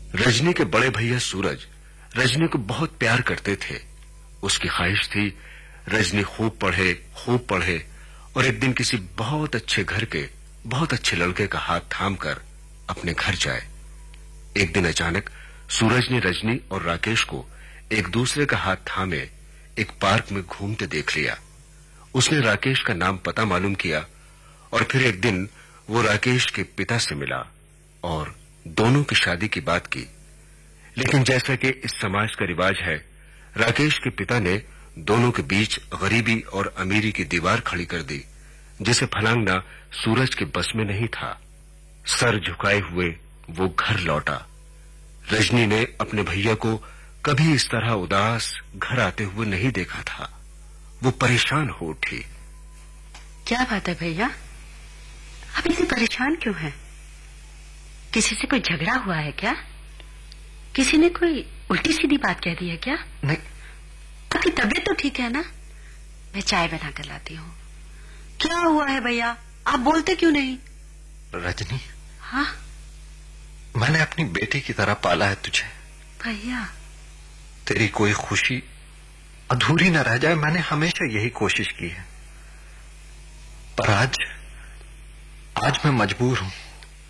रजनी के बड़े भैया सूरज रजनी को बहुत प्यार करते थे। उसकी ख्वाहिश थी रजनी खूब पढ़े और एक दिन किसी बहुत अच्छे घर के बहुत अच्छे लड़के का हाथ थामकर अपने घर जाए। एक दिन अचानक सूरज ने रजनी और राकेश को एक दूसरे का हाथ थामे एक पार्क में घूमते देख लिया। उसने राकेश का नाम पता मालूम किया और फिर एक दिन वो राकेश के पिता से मिला और दोनों की शादी की बात की। लेकिन जैसा कि इस समाज का रिवाज है, राकेश के पिता ने दोनों के बीच गरीबी और अमीरी की दीवार खड़ी कर दी, जिसे फलांगना सूरज के बस में नहीं था। सर झुकाए हुए वो घर लौटा। रजनी ने अपने भैया को कभी इस तरह उदास घर आते हुए नहीं देखा था। वो परेशान हो उठी। क्या बात है भैया, आप इतने परेशान क्यों हैं? किसी से कोई झगड़ा हुआ है क्या? किसी ने कोई उल्टी सीधी बात कह दी है क्या? नहीं। आपकी तबीयत तो ठीक है ना? मैं चाय बना कर लाती हूँ। क्या हुआ है भैया, आप बोलते क्यों नहीं? रजनी। हाँ? मैंने अपनी बेटी की तरह पाला है तुझे। भैया, तेरी कोई खुशी अधूरी न रह जाए, मैंने हमेशा यही कोशिश की है। पर आज मैं मजबूर हूं।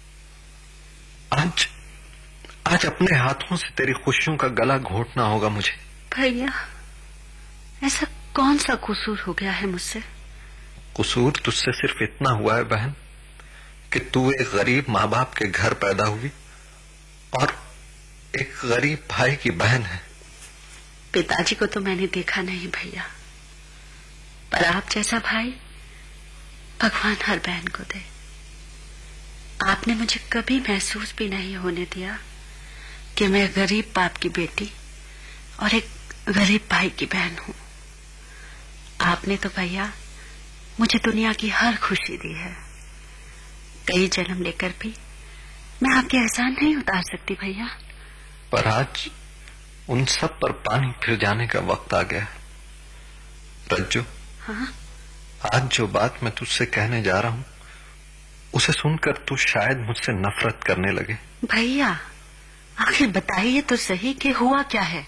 आज अपने हाथों से तेरी खुशियों का गला घोटना होगा मुझे। भैया, ऐसा कौन सा कसूर हो गया है मुझसे? कसूर तुझसे सिर्फ इतना हुआ है बहन कि तू एक गरीब माँ बाप के घर पैदा हुई और एक गरीब भाई की बहन है। पिताजी को तो मैंने देखा नहीं भैया, पर आप जैसा भाई भगवान हर बहन को दे। आपने मुझे कभी महसूस भी नहीं होने दिया कि मैं गरीब बाप की बेटी और एक गरीब भाई की बहन हूं। आपने तो भैया मुझे दुनिया की हर खुशी दी है। कई जन्म लेकर भी मैं आपके एहसान नहीं उतार सकती भैया। पर आज उन सब पर पानी फिर जाने का वक्त आ गया है। रज्जू, हाँ? आज जो बात मैं तुझसे कहने जा रहा हूं उसे सुनकर तू शायद मुझसे नफरत करने लगे। भैया, आखिर बताइए तो सही कि हुआ क्या है?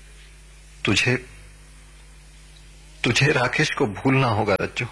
तुझे राकेश को भूलना होगा रज्जू।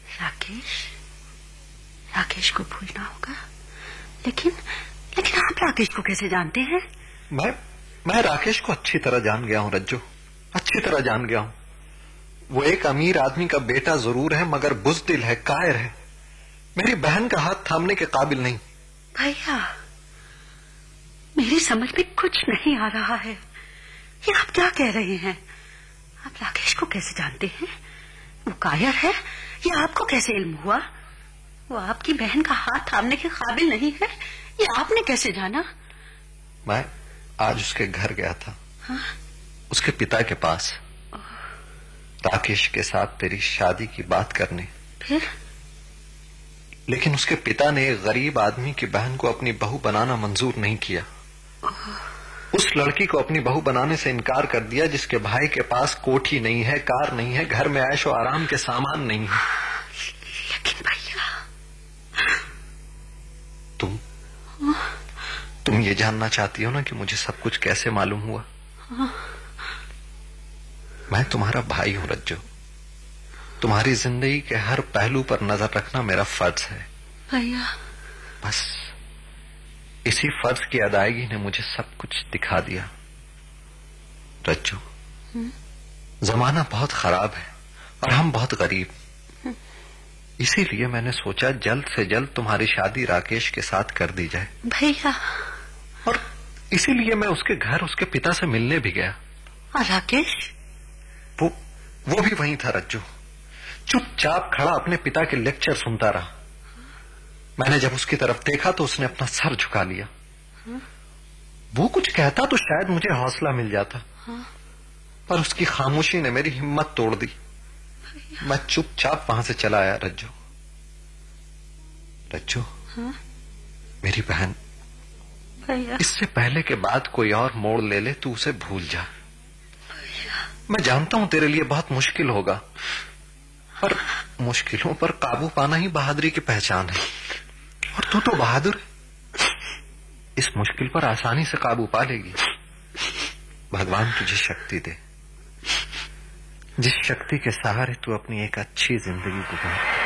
राकेश को भूलना होगा? लेकिन आप राकेश को कैसे जानते हैं? मैं राकेश को अच्छी तरह जान गया हूं रज्जू, अच्छी तरह जान गया हूं। वो एक अमीर आदमी का बेटा जरूर है, मगर बुज़दिल है, कायर है। मेरी बहन का हाथ थामने के काबिल नहीं। भैया, मेरी समझ में कुछ नहीं आ रहा है। ये आप क्या कह रहे हैं? आप राकेश को कैसे जानते हैं? वो कायर है, ये आपको कैसे इल्म हुआ? वो आपकी बहन का हाथ थामने के काबिल नहीं है, ये आपने कैसे जाना? मैं आज उसके घर गया था। हाँ? उसके पिता के पास, राकेश के साथ तेरी शादी की बात करने। फिर? लेकिन उसके पिता ने एक गरीब आदमी की बहन को अपनी बहू बनाना मंजूर नहीं किया। उस लड़की को अपनी बहू बनाने से इनकार कर दिया जिसके भाई के पास कोठी नहीं है, कार नहीं है, घर में ऐशो आराम के सामान नहीं है। लेकिन भैया, तुम ये जानना चाहती हो ना कि मुझे सब कुछ कैसे मालूम हुआ? मैं तुम्हारा भाई हूं रज्जू। तुम्हारी जिंदगी के हर पहलू पर नजर रखना मेरा फर्ज है। भैया, बस इसी फर्ज की अदायगी ने मुझे सब कुछ दिखा दिया। रज्जू, जमाना बहुत खराब है और हम बहुत गरीब। इसीलिए मैंने सोचा जल्द से जल्द तुम्हारी शादी राकेश के साथ कर दी जाए। भैया, और इसीलिए मैं उसके घर उसके पिता से मिलने भी गया। और राकेश? वो भी वहीं था रज्जू, चुपचाप खड़ा अपने पिता के लेक्चर सुनता रहा। मैंने जब उसकी तरफ देखा तो उसने अपना सर झुका लिया। वो कुछ कहता तो शायद मुझे हौसला मिल जाता, पर उसकी खामोशी ने मेरी हिम्मत तोड़ दी। मैं चुपचाप वहां से चला आया। रज्जू, मेरी बहन, इससे पहले के बाद कोई और मोड़ ले ले तू उसे भूल जा। मैं जानता हूं तेरे लिए बहुत मुश्किल होगा, पर मुश्किलों पर काबू पाना ही बहादुरी की पहचान है। और तू तो बहादुर है। इस मुश्किल पर आसानी से काबू पा लेगी। भगवान तुझे शक्ति दे, जिस शक्ति के सहारे तू अपनी एक अच्छी जिंदगी गुजार।